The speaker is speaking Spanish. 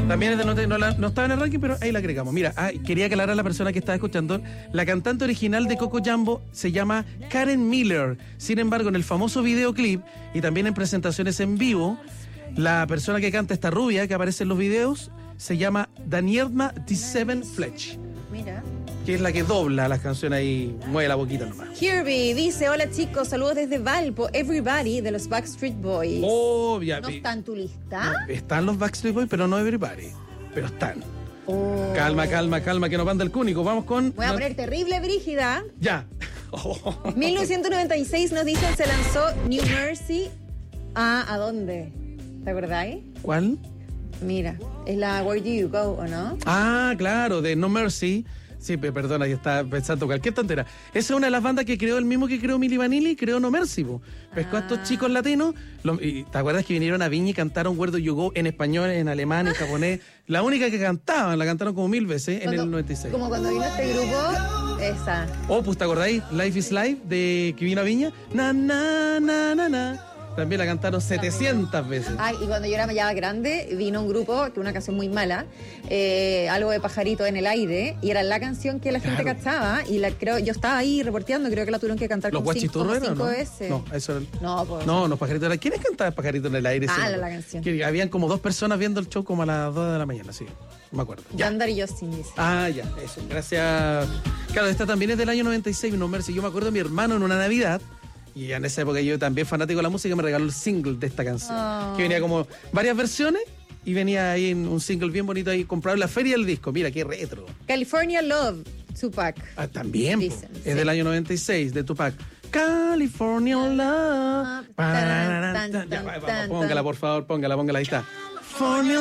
También es de no estaba en el ranking, pero ahí la agregamos. Mira, quería aclarar a la persona que estaba escuchando. La cantante original de Coco Jambo se llama Karen Miller. Sin embargo, en el famoso videoclip y también en presentaciones en vivo, la persona que canta, esta rubia que aparece en los videos, se llama Danielma D7 Fletch. Mira. Que es la que dobla las canciones y mueve la boquita nomás. Kirby dice, hola chicos, saludos desde Valpo, Everybody de los Backstreet Boys. Oh, ya. ¿No está en tu lista? No, están los Backstreet Boys, pero no Everybody. Pero están. Oh. Calma, que nos manda el cúnico. Vamos con... Voy a poner terrible, brígida. Ya. 1996 nos dicen, se lanzó New Mercy. ¿A dónde? ¿Te acordáis? ¿Cuál? Mira, es la Where Do You Go, ¿o no? Ah, claro, de No Mercy. Sí, perdona, yo estaba pensando cualquier tontera. Esa es una de las bandas que creó el mismo que creó Milli Vanilli, creó No Mercy, po. Pescó a estos chicos latinos. Y ¿te acuerdas que vinieron a Viña y cantaron Where Do You Go en español, en alemán, en japonés? La única que cantaban, la cantaron como 1000 veces en el 96. Como cuando vino este grupo, esa. Oh, pues ¿te acordáis? Life is Life, de que vino a Viña. Na, na, na, na, na. También la cantaron 700 veces. Ay, y cuando yo era ya grande, vino un grupo, que una canción muy mala, algo de pajarito en el aire, y era la canción que la gente cantaba, y yo estaba ahí reporteando, creo que la tuvieron que cantar ¿Los como cinco ¿no? veces. No, eso no, pues. No, los pajaritos. ¿Quiénes cantaban pajaritos en el aire? La canción. Que habían como 2 personas viendo el show como a las 2 de la mañana, sí. No me acuerdo. Yandar y Justin dice. Ah, ya, eso. Gracias. Claro, esta también es del año 96, No Mercy. Yo me acuerdo de mi hermano en una Navidad. Y en esa época yo también fanático de la música, me regaló el single de esta canción. Que venía como varias versiones y venía ahí en un single bien bonito ahí comprado en la feria del disco. Mira, qué retro. California Love, Tupac. También, dicen, es del año 96, de Tupac. California Love. Póngala, por favor, póngala, ahí está.